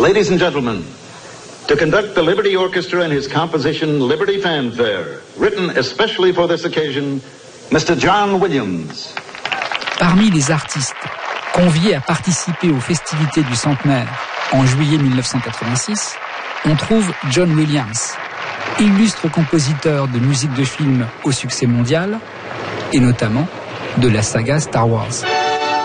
Ladies and gentlemen, to conduct the Liberty Orchestra in his composition Liberty Fanfare, written especially for this occasion, Mr. John Williams. Parmi les artistes conviés à participer aux festivités du centenaire en juillet 1986, on trouve John Williams, illustre compositeur de musique de film au succès mondial, et notamment de la saga Star Wars.